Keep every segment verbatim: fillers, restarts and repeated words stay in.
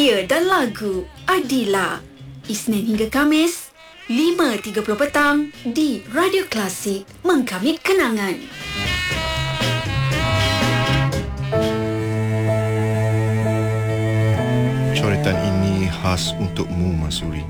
Budaya dan lagu Adila. Isnin hingga Kamis, lima tiga puluh petang di Radio Klasik, Mengkamit Kenangan. Coretan ini khas untukmu, Masuri.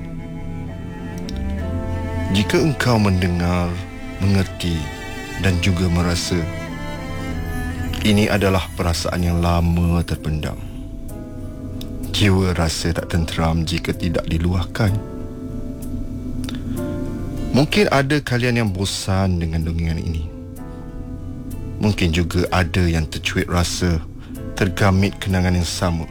Jika engkau mendengar, mengerti dan juga merasa, ini adalah perasaan yang lama terpendam. Jiwa rasa tak tenteram jika tidak diluahkan. Mungkin ada kalian yang bosan dengan dongengan ini. Mungkin juga ada yang tercuit rasa, tergamit kenangan yang sama.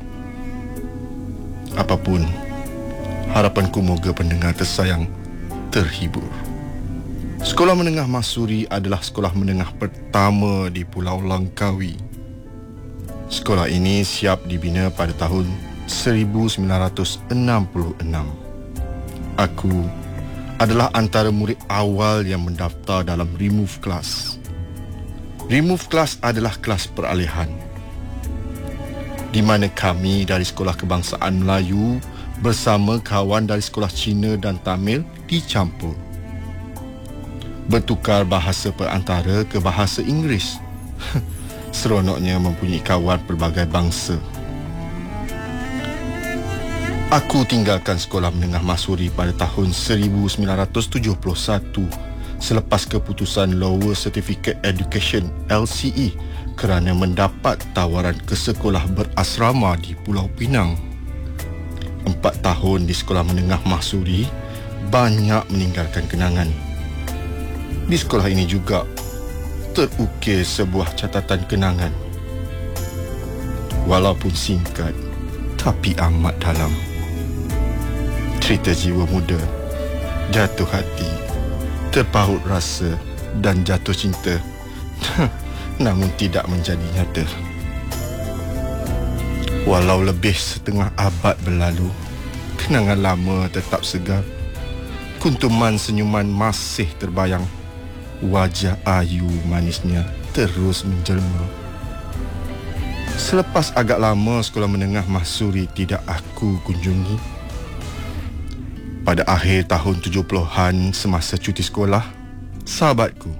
Apapun, harapanku moga pendengar tersayang terhibur. Sekolah Menengah Masuri adalah sekolah menengah pertama di Pulau Langkawi. Sekolah ini siap dibina pada tahun seribu sembilan ratus enam puluh enam. Aku adalah antara murid awal yang mendaftar dalam Remove Class. Remove Class adalah kelas peralihan, di mana kami dari Sekolah Kebangsaan Melayu bersama kawan dari Sekolah Cina dan Tamil dicampur. Bertukar bahasa perantara ke bahasa Inggeris. Seronoknya mempunyai kawan pelbagai bangsa. Aku tinggalkan Sekolah Menengah Masuri pada tahun seribu sembilan ratus tujuh puluh satu selepas keputusan Lower Certificate Education L C E kerana mendapat tawaran ke sekolah berasrama di Pulau Pinang. Empat tahun di Sekolah Menengah Masuri banyak meninggalkan kenangan. Di sekolah ini juga terukir sebuah catatan kenangan. Walaupun singkat, tapi amat dalam. Cerita jiwa muda, jatuh hati, terpaut rasa dan jatuh cinta, namun tidak menjadi nyata. Walau lebih setengah abad berlalu, kenangan lama tetap segar. Kuntuman senyuman masih terbayang. Wajah ayu manisnya terus menjelma. Selepas agak lama Sekolah Menengah Masuri tidak aku kunjungi. Pada akhir tahun tujuh puluhan semasa cuti sekolah, sahabatku,